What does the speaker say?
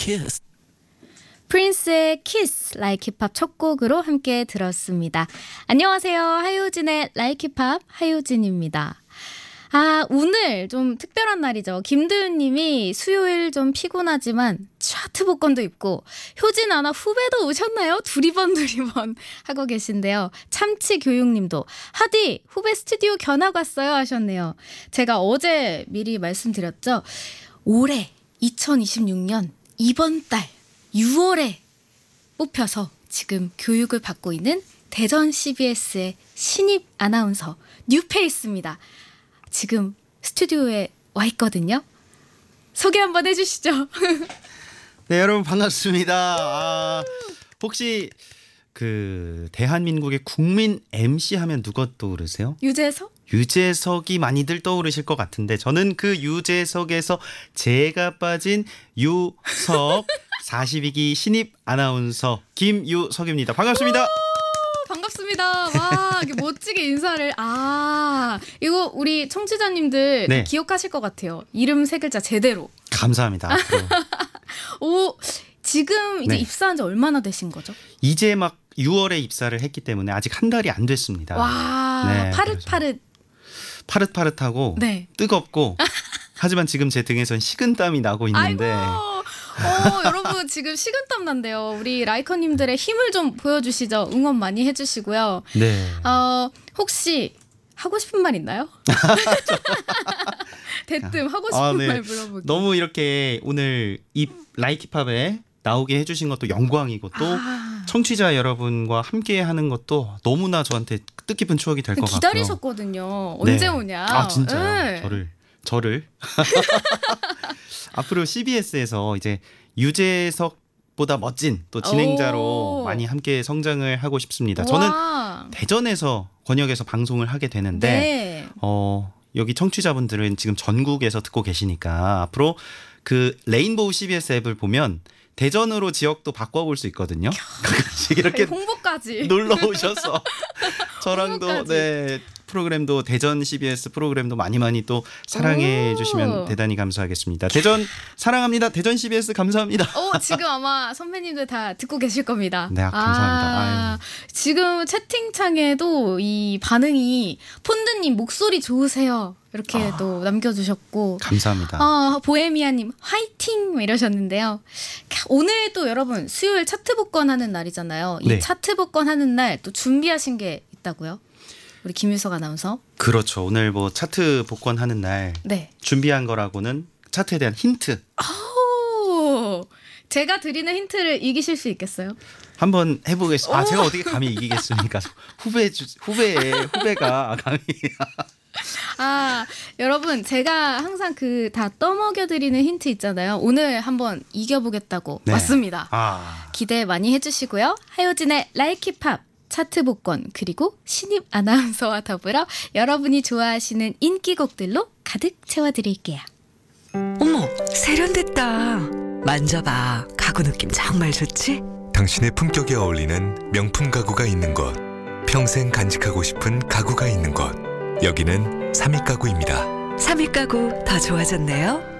kiss. 프린스의 키스 라이크 힙합 첫 곡으로 함께 들었습니다. 안녕하세요. 하효진의 라이크 힙합 하효진입니다. 오늘 좀 특별한 날이죠. 김도윤 님이 수요일 좀 피곤하지만 차트 복권도 있고 효진 아나 후배도 오셨나요? 두리번 하고 계신데요. 참치 교육 님도 하디 후배 스튜디오 견학 왔어요 하셨네요. 제가 어제 미리 말씀드렸죠. 올해 2026년 이번 달 6월에 뽑혀서 지금 교육을 받고 있는 대전 CBS의 신입 아나운서 뉴페이스입니다. 지금 스튜디오에 와 있거든요. 소개 한번 해주시죠. 네, 여러분 반갑습니다. 혹시 그 대한민국의 국민 MC 하면 누가 떠오르세요? 유재석? 유재석이 많이들 떠오르실 것 같은데 저는 그 유재석에서 제가 빠진 유석 42기 신입 아나운서 김유석입니다. 반갑습니다. 반갑습니다. 와, 이게 멋지게 인사를. 이거 우리 청취자님들 네. 기억하실 것 같아요. 이름 세 글자 제대로. 감사합니다. 오, 지금 이제 네. 입사한 지 얼마나 되신 거죠? 이제 막 6월에 입사를 했기 때문에 아직 한 달이 안 됐습니다. 와, 네, 파릇파릇. 파릇파릇하고 네. 뜨겁고 하지만 지금 제 등에선 식은땀이 나고 있는데 아이고. 여러분 지금 식은땀 난대요. 우리 라이커님들의 힘을 좀 보여주시죠. 응원 많이 해주시고요. 네. 혹시 하고 싶은 말 있나요? 대뜸 하고 싶은 말 물어보기. 너무 이렇게 오늘 이 라이키팝에 나오게 해주신 것도 영광이고 또 청취자 여러분과 함께하는 것도 너무나 저한테 뜻깊은 추억이 될 것 같고요. 기다리셨거든요. 언제 네. 오냐. 진짜요? 네. 저를 앞으로 CBS에서 이제 유재석보다 멋진 또 진행자로 많이 함께 성장을 하고 싶습니다. 저는 대전에서 권역에서 방송을 하게 되는데 네. 여기 청취자분들은 지금 전국에서 듣고 계시니까 앞으로 그 레인보우 CBS 앱을 보면 대전으로 지역도 바꿔볼 수 있거든요. 가끔씩 이렇게 홍보까지 놀러 오셔서 저랑도 홍보까지. 네 프로그램도 대전 CBS 프로그램도 많이 또 사랑해 주시면 대단히 감사하겠습니다. 대전 사랑합니다. 대전 CBS 감사합니다. 지금 아마 선배님들 다 듣고 계실 겁니다. 네, 감사합니다. 지금 채팅창에도 이 반응이 폰드님 목소리 좋으세요. 이렇게 또 남겨주셨고 감사합니다. 보헤미아님 화이팅 이러셨는데요. 오늘 또 여러분 수요일 차트 복권하는 날이잖아요. 이 네. 차트 복권하는 날 또 준비하신 게 있다고요? 우리 김유석 아나운서. 그렇죠. 오늘 뭐 차트 복권하는 날 네. 준비한 거라고는 차트에 대한 힌트. 제가 드리는 힌트를 이기실 수 있겠어요? 한번 해보겠습니다. 제가 어떻게 감히 이기겠습니까? 후배가 감히. 여러분 제가 항상 그 다 떠먹여드리는 힌트 있잖아요. 오늘 한번 이겨보겠다고 네. 왔습니다. 기대 많이 해주시고요. 하효진의 라이키 팝 차트 복권 그리고 신입 아나운서와 더불어 여러분이 좋아하시는 인기곡들로 가득 채워드릴게요. 어머, 세련됐다. 만져봐. 가구 느낌 정말 좋지? 당신의 품격에 어울리는 명품 가구가 있는 곳, 평생 간직하고 싶은 가구가 있는 곳, 여기는 삼익가구입니다. 삼익 가구 더 좋아졌네요.